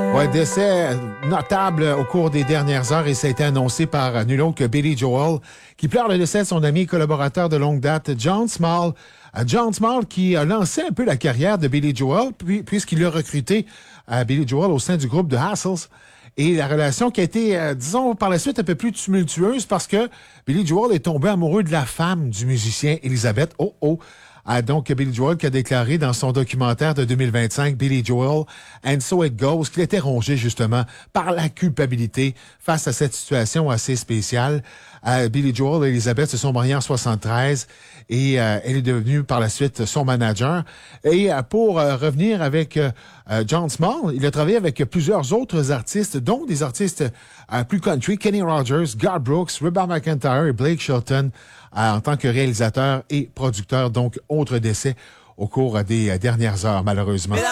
Ouais, décès notable au cours des dernières heures et ça a été annoncé par nul autre que Billy Joel, qui pleure le décès de son ami et collaborateur de longue date, John Small. John Small qui a lancé un peu la carrière de Billy Joel puisqu'il a recruté Billy Joel au sein du groupe The Hassles. Et la relation qui a été, disons, par la suite un peu plus tumultueuse parce que Billy Joel est tombé amoureux de la femme du musicien Elizabeth. Donc, Billy Joel qui a déclaré dans son documentaire de 2025, Billy Joel, And So It Goes, qu'il était rongé justement par la culpabilité face à cette situation assez spéciale. Billy Joel et Elizabeth se sont mariés en 73 et elle est devenue par la suite son manager. Et pour revenir avec John Small, il a travaillé avec plusieurs autres artistes, dont des artistes plus country, Kenny Rogers, Garth Brooks, Rebecca McEntire et Blake Shelton en tant que réalisateur et producteur. Donc, autre décès au cours des dernières heures, malheureusement.